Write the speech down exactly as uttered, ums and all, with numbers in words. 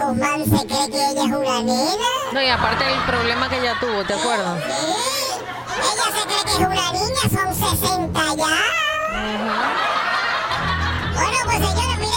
Guzmán se cree que ella es una nena. No, y aparte el problema que ella tuvo, ¿te acuerdas? Sí. Ella se cree que es una niña, son sesenta ya. Uh-huh. Bueno, pues señores, mire